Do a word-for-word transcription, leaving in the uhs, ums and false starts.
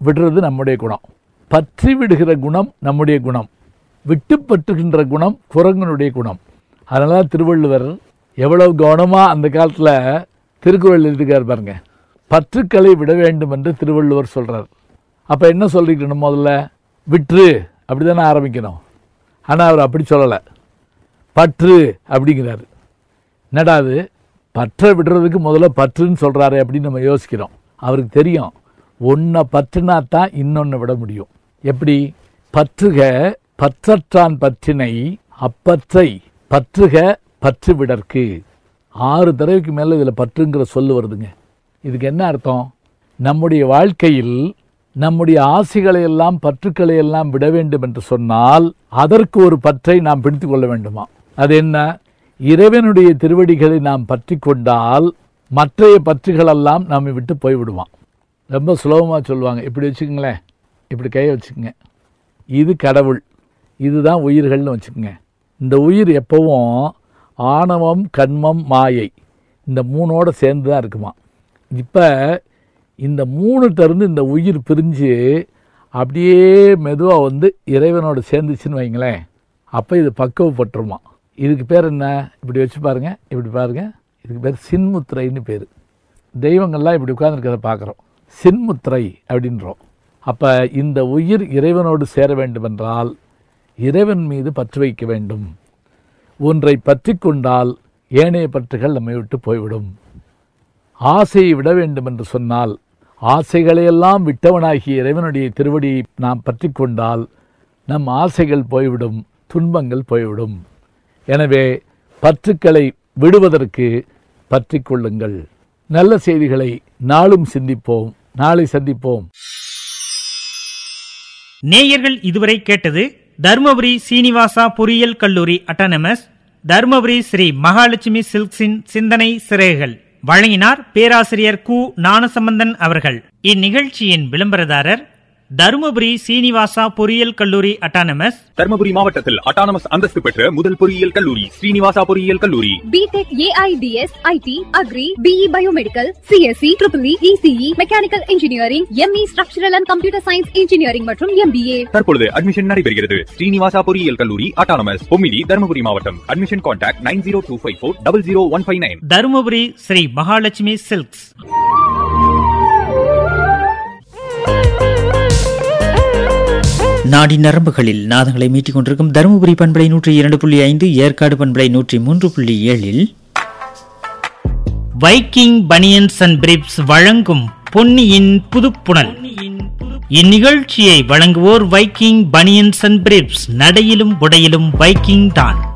விடுறது நம்முடைய குணம். பற்றி விடுகிற குணம் நம்முடைய குணம். விட்டு பற்றுகின்ற குணம் குரங்கனுடைய குணம். அதனால திருவள்ளுவர் எவ்வளவு கவனமாக அந்த காலத்தில் திருக்குறள் எழுதிக்கார் பாருங்க. பற்றுக்களை விட வேண்டும் என்று திருவள்ளுவர் சொல்கிறார். அப்போ என்ன சொல்லிக்கணும்? முதல்ல விற்று அப்படி தானே ஆரம்பிக்கணும். ஆனால் அவர் அப்படி சொல்லலை, பற்று அப்படிங்கிறாரு. என்னடா அது, பற்றை விடுறதுக்கு முதல்ல பற்றுன்னு சொல்கிறாரு அப்படின்னு நம்ம யோசிக்கிறோம். அவருக்கு தெரியும், ஒன்றை பற்றுனா தான் இன்னொன்று விட முடியும். எப்படி? பற்றுக பற்றற்றான் பற்றினை அப்பற்றை பற்றுக பற்று விடற்கு. ஆறு தடவைக்கு மேலே இதில் பற்றுங்கிற சொல்லு வருதுங்க. இதுக்கு என்ன அர்த்தம்? நம்முடைய வாழ்க்கையில் நம்முடைய ஆசைகளை எல்லாம் பற்றுக்களை எல்லாம் விட வேண்டும் என்று சொன்னால் அதற்கு ஒரு பற்றை நாம் பிடித்து கொள்ள வேண்டுமா? அது என்ன? இறைவனுடைய திருவடிகளை நாம் பற்றி கொண்டால் மற்றைய பற்றுகளெல்லாம் நம்மை விட்டு போய்விடுவான். ரொம்ப சுலபமாக சொல்லுவாங்க. இப்படி வச்சுக்கோங்களேன், இப்படி கையை வச்சுக்கோங்க, இது கடவுள், இதுதான் உயிர்கள்னு வச்சுக்கோங்க. இந்த உயிர் எப்பவும் ஆணவம் கண்மம் மாயை இந்த மூணோடு சேர்ந்து தான் இருக்குமா. இப்போ இந்த மூணுகிட்டருந்து இந்த உயிர் பிரிஞ்சு அப்படியே மெதுவாக வந்து இறைவனோடு சேர்ந்துச்சுன்னு வைங்களேன், அப்போ இது பக்குவப்பட்டுருமா. இதுக்கு பேர் என்ன? இப்படி வச்சு பாருங்கள், இப்படி பாருங்கள், இதுக்கு பேர் சின்முத்திரைன்னு பேர். தெய்வங்கள்லாம் இப்படி உட்கார்ந்துருக்கிறத பார்க்குறோம், சின்முத்திரை அப்படின்றோம். அப்போ இந்த உயிர் இறைவனோடு சேர வேண்டுமென்றால் இறைவன் மீது பற்று வைக்க வேண்டும். ஒன்றை பற்றி கொண்டால் ஏனைய பற்றுகள் நம்மை விட்டு போய்விடும். ஆசையை விட வேண்டும் என்று சொன்னால் ஆசைகளையெல்லாம் விட்டவனாகிய இறைவனுடைய திருவடியை நாம் பற்றி கொண்டால் நம் ஆசைகள் போய்விடும், துன்பங்கள் போய்விடும். எனவே பற்றுக்களை விடுவதற்கு பற்றி கொள்ளுங்கள். நல்ல செய்திகளை நாளும் சிந்திப்போம். நாளை சந்திப்போம். நேயர்கள் இதுவரை கேட்டது தர்மபுரி சீனிவாசா பொறியியல் கல்லூரி அட்டானமஸ், தர்மபுரி ஸ்ரீ மகாலட்சுமி சில்க்ஸின் சிந்தனை சிறைகள். வழங்கினார் பேராசிரியர் கு ஞானசம்பந்தன் அவர்கள். இந்நிகழ்ச்சியின் விளம்பரதாரர் தர்மபுரி சீனிவாசா பொறியியல் கல்லூரி அட்டானமஸ், தர்மபுரி மாவட்டத்தில் அட்டானமஸ் அந்தஸ்து பெற்ற முதல் பொறியியல் கல்லூரி ஸ்ரீனிவாசா பொறியியல் கல்லூரி. BTech, AIDS, ID, agri, BE biomedical, CSC, triple E, ECE, mechanical engineering, ME structural and computer science engineering மற்றும் எம்பிஏ. தற்பொழுது அட்மிஷன் நடைபெறுகிறது. ஸ்ரீனிவாசா பொறியியல் கல்லூரி அட்டானமஸ், பொம்மிடி, தர்மபுரி மாவட்டம். Admission contact nine zero two five four double zero one five nine. Dharmapuri Sri Mahalakshmi silks. நாடி நரம்புகளில் நாதங்களை மீட்டிக் கொண்டிருக்கும் தருமபுரி பண்பலை நூற்றி இரண்டு புள்ளி ஐந்து, ஏற்காடு பண்பலை நூற்றி மூன்று புள்ளி ஏழில் வைக்கிங் பனியன்ஸ் அண்ட் பிரிப்ஸ் வழங்கும் பொன்னியின் புதுப்புணல். இந்நிகழ்ச்சியை வழங்குவோர் வைக்கிங் பனியன்ஸ் அண்ட் பிரிப்ஸ். நடையிலும் உடையிலும் வைக்கிங் தான்.